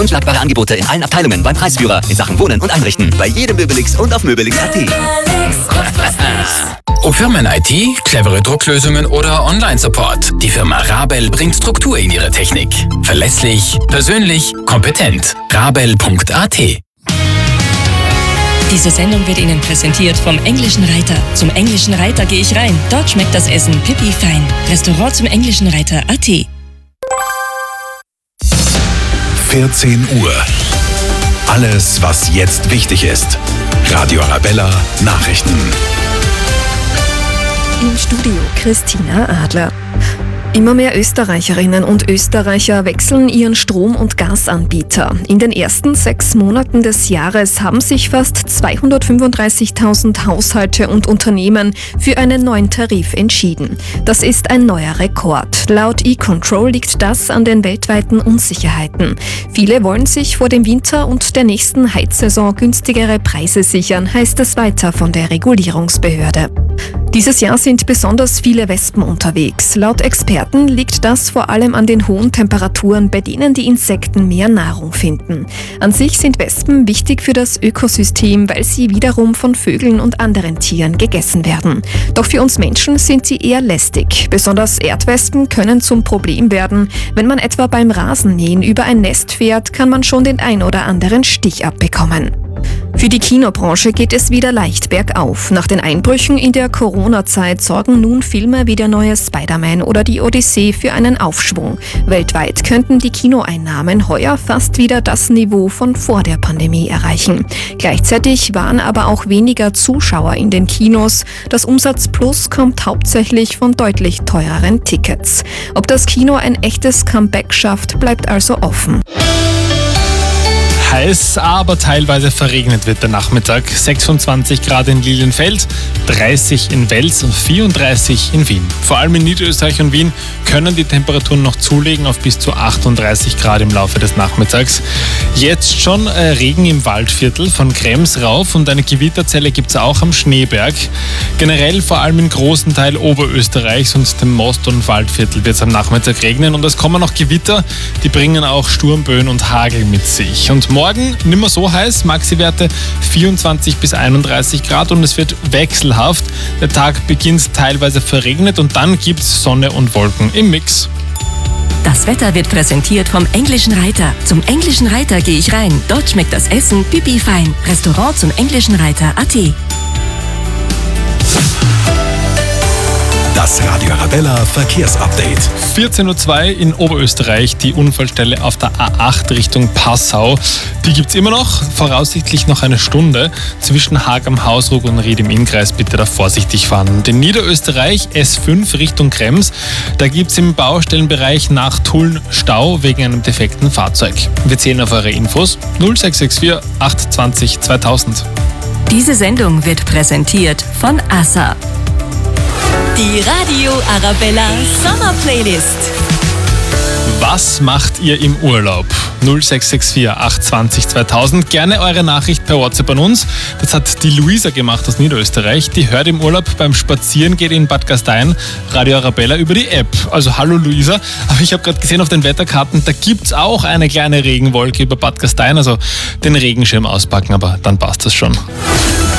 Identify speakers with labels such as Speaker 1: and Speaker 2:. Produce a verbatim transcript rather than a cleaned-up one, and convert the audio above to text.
Speaker 1: Unschlagbare Angebote in allen Abteilungen beim Preisführer in Sachen Wohnen und Einrichten. Bei jedem Möbelix und auf möbelix punkt at.
Speaker 2: Ob Firmen-I T, clevere Drucklösungen oder Online-Support. Die Firma Rabel bringt Struktur in ihre Technik. Verlässlich, persönlich, kompetent. rabel punkt at.
Speaker 3: Diese Sendung wird Ihnen präsentiert vom Englischen Reiter. Zum Englischen Reiter gehe ich rein. Dort schmeckt das Essen pipi fein. Restaurant zum Englischen Reiter punkt at.
Speaker 4: vierzehn Uhr. Alles, was jetzt wichtig ist. Radio Arabella Nachrichten.
Speaker 5: Im Studio Christina Adler. Immer mehr Österreicherinnen und Österreicher wechseln ihren Strom- und Gasanbieter. In den ersten sechs Monaten des Jahres haben sich fast zweihundertfünfunddreißigtausend Haushalte und Unternehmen für einen neuen Tarif entschieden. Das ist ein neuer Rekord. Laut E-Control liegt das an den weltweiten Unsicherheiten. Viele wollen sich vor dem Winter und der nächsten Heizsaison günstigere Preise sichern, heißt es weiter von der Regulierungsbehörde. Dieses Jahr sind besonders viele Wespen unterwegs. Laut Experten liegt das vor allem an den hohen Temperaturen, bei denen die Insekten mehr Nahrung finden. An sich sind Wespen wichtig für das Ökosystem, weil sie wiederum von Vögeln und anderen Tieren gegessen werden. Doch für uns Menschen sind sie eher lästig. Besonders Erdwespen können zum Problem werden. Wenn man etwa beim Rasenmähen über ein Nest fährt, kann man schon den ein oder anderen Stich abbekommen. Für die Kinobranche geht es wieder leicht bergauf. Nach den Einbrüchen in der Corona-Zeit sorgen nun Filme wie der neue Spider-Man oder die Odyssee für einen Aufschwung. Weltweit könnten die Kinoeinnahmen heuer fast wieder das Niveau von vor der Pandemie erreichen. Gleichzeitig waren aber auch weniger Zuschauer in den Kinos. Das Umsatzplus kommt hauptsächlich von deutlich teureren Tickets. Ob das Kino ein echtes Comeback schafft, bleibt also offen.
Speaker 6: Heiß, aber teilweise verregnet wird der Nachmittag. sechsundzwanzig Grad in Lilienfeld, dreißig in Wels und vierunddreißig in Wien. Vor allem in Niederösterreich und Wien können die Temperaturen noch zulegen auf bis zu achtunddreißig Grad im Laufe des Nachmittags. Jetzt schon äh, Regen im Waldviertel von Krems rauf und eine Gewitterzelle gibt es auch am Schneeberg. Generell vor allem in großen Teil Oberösterreichs und dem Most- und Waldviertel wird es am Nachmittag regnen und es kommen noch Gewitter, die bringen auch Sturmböen und Hagel mit sich. Und morgen nimmer so heiß, Maxi-Werte vierundzwanzig bis einunddreißig Grad und es wird wechselhaft. Der Tag beginnt teilweise verregnet und dann gibt's Sonne und Wolken im Mix.
Speaker 3: Das Wetter wird präsentiert vom Englischen Reiter. Zum Englischen Reiter gehe ich rein. Dort schmeckt das Essen pipi fein. Restaurant zum Englischen Reiter punkt at.
Speaker 4: Das Radio Arabella Verkehrsupdate.
Speaker 6: vierzehn Uhr zwei in Oberösterreich, die Unfallstelle auf der A acht Richtung Passau. Die gibt es immer noch, voraussichtlich noch eine Stunde. Zwischen Haag am Hausruck und Ried im Innkreis bitte da vorsichtig fahren. Und in Niederösterreich S fünf Richtung Krems, da gibt es im Baustellenbereich nach Tulln Stau wegen einem defekten Fahrzeug. Wir zählen auf eure Infos null sechs sechs vier acht zwanzig zweitausend.
Speaker 3: Diese Sendung wird präsentiert von Assa. Die Radio Arabella Sommer Playlist.
Speaker 6: Was macht ihr im Urlaub? null sechs sechs vier acht zwanzig zweitausend. Gerne eure Nachricht per WhatsApp an uns. Das hat die Luisa gemacht aus Niederösterreich. Die hört im Urlaub beim Spazierengehen in Bad Gastein Radio Arabella über die App. Also hallo Luisa. Aber ich habe gerade gesehen auf den Wetterkarten, da gibt es auch eine kleine Regenwolke über Bad Gastein. Also den Regenschirm auspacken, aber dann passt das schon.